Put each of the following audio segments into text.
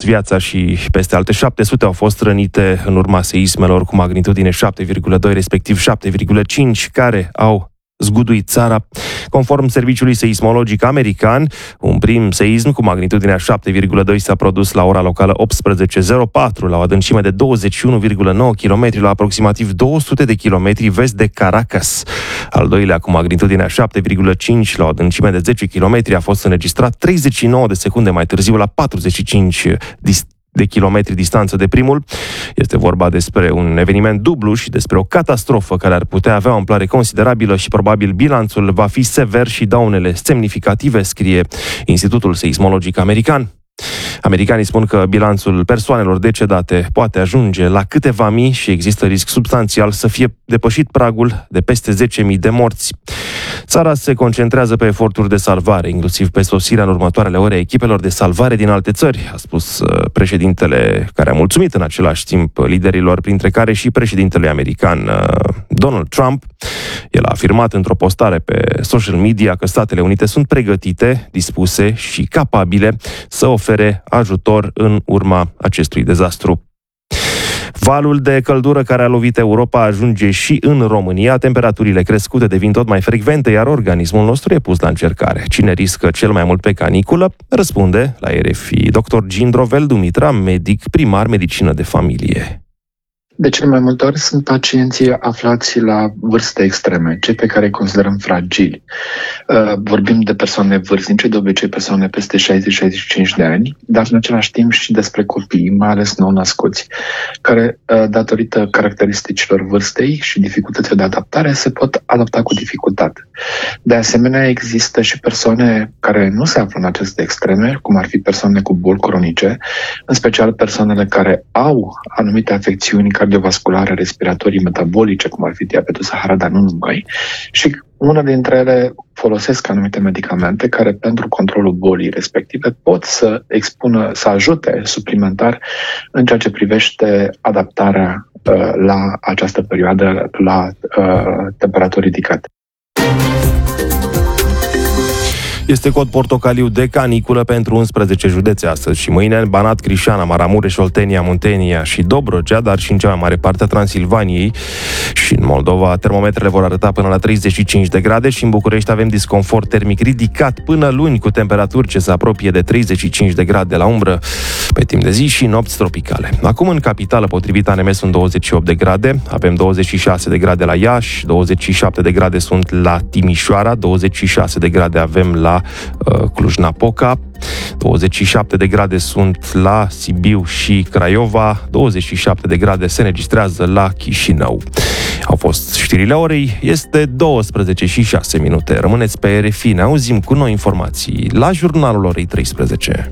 viața și peste alte 700 au fost rănite în urma seismelor cu magnitudine 7,2, respectiv 7,5, care au zguduit țara. Conform Serviciului Seismologic American, un prim seism cu magnitudinea 7,2 s-a produs la ora locală 18:04, la o adâncime de 21,9 km, la aproximativ 200 de km vest de Caracas. Al doilea, cu magnitudinea 7,5, la o adâncime de 10 km, a fost înregistrat 39 de secunde mai târziu, la 45 de kilometri distanță de primul. Este vorba despre un eveniment dublu și despre o catastrofă care ar putea avea o amploare considerabilă și probabil bilanțul va fi sever și daunele semnificative, scrie Institutul Seismologic American. Americanii spun că bilanțul persoanelor decedate poate ajunge la câteva mii și există risc substanțial să fie depășit pragul de peste 10.000 de morți. Țara se concentrează pe eforturi de salvare, inclusiv pe sosirea în următoarele ore echipelor de salvare din alte țări, a spus președintele, care a mulțumit în același timp liderilor, printre care și președintele american Donald Trump. El a afirmat într-o postare pe social media că Statele Unite sunt pregătite, dispuse și capabile să ofere ajutor în urma acestui dezastru. Valul de căldură care a lovit Europa ajunge și în România. Temperaturile crescute devin tot mai frecvente, iar organismul nostru e pus la încercare. Cine riscă cel mai mult pe caniculă? Răspunde la RFI dr. Gindrovel Dumitra, medic primar medicină de familie. De cele mai multe ori sunt pacienții aflați la vârste extreme, cei pe care îi considerăm fragili. Vorbim de persoane vârstnice, de obicei persoane peste 60-65 de ani, dar în același timp și despre copii, mai ales nou-născuți, care, datorită caracteristicilor vârstei și dificultății de adaptare, se pot adapta cu dificultate. De asemenea, există și persoane care nu se află în aceste extreme, cum ar fi persoane cu boli cronice, în special persoanele care au anumite afecțiuni cardiovasculare, respiratorii, metabolice, cum ar fi diabetul saharar, dar nu numai. Și una dintre ele folosesc anumite medicamente care pentru controlul bolii respective pot să ajute suplimentar în ceea ce privește adaptarea la această perioadă, la temperaturi ridicate. Este cod portocaliu de caniculă pentru 11 județe astăzi și mâine în Banat, Crișana, Maramureș, Oltenia, Muntenia și Dobrogea, dar și în cea mai mare parte a Transilvaniei și în Moldova. Termometrele vor arăta până la 35 de grade și în București avem disconfort termic ridicat până luni, cu temperaturi ce se apropie de 35 de grade la umbră pe timp de zi și nopți tropicale. Acum în capitală, potrivit ANM, sunt 28 de grade, avem 26 de grade la Iași, 27 de grade sunt la Timișoara, 26 de grade avem la Cluj-Napoca, 27 de grade sunt la Sibiu și Craiova, 27 de grade se înregistrează la Chișinău. Au fost știrile orei, este 12:06. Rămâneți pe RFI, ne auzim cu noi informații la jurnalul orei 13.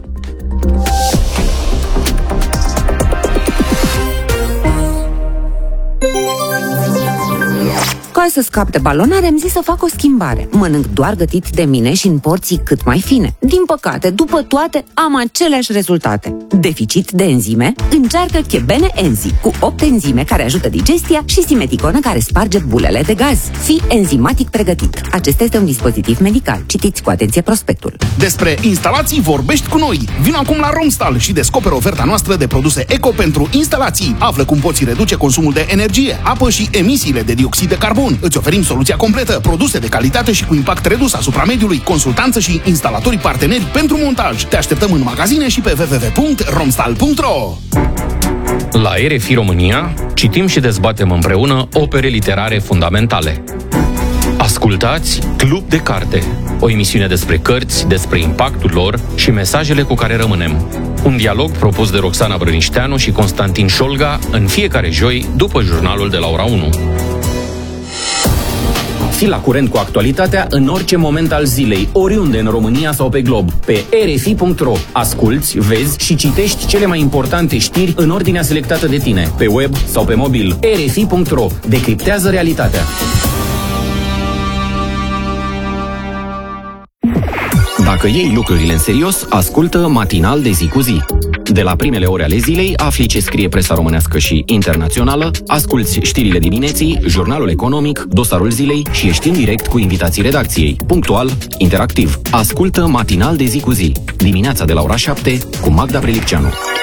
Ca să scap de balonare, am zis să fac o schimbare. Mănânc doar gătit de mine și în porții cât mai fine. Din păcate, după toate, am aceleași rezultate. Deficit de enzime? Încearcă Chebene Enzi, cu 8 enzime care ajută digestia și simeticonă care sparge bulele de gaz. Fii enzimatic pregătit. Acesta este un dispozitiv medical. Citiți cu atenție prospectul. Despre instalații vorbești cu noi. Vino acum la Romstal și descoperă oferta noastră de produse eco pentru instalații. Află cum poți reduce consumul de energie, apă și emisiile de dioxid de carbon. Îți oferim soluția completă, produse de calitate și cu impact redus asupra mediului, consultanță și instalatorii parteneri pentru montaj. Te așteptăm în magazine și pe www.romstal.ro. La RFI România citim și dezbatem împreună opere literare fundamentale. Ascultați Club de Carte, o emisiune despre cărți, despre impactul lor și mesajele cu care rămânem. Un dialog propus de Roxana Brănișteanu și Constantin Șolga în fiecare joi după jurnalul de la ora 1. Fii la curent cu actualitatea în orice moment al zilei, oriunde în România sau pe glob, pe rfi.ro. Asculți, vezi și citești cele mai importante știri în ordinea selectată de tine, pe web sau pe mobil. rfi.ro. Decriptează realitatea. Dacă iei lucrurile în serios, ascultă Matinal de zi cu zi. De la primele ore ale zilei afli ce scrie presa românească și internațională, asculți știrile dimineții, jurnalul economic, dosarul zilei și ești în direct cu invitații redacției. Punctual, interactiv. Ascultă Matinal de zi cu zi. Dimineața de la ora 7 cu Magda Prelipceanu.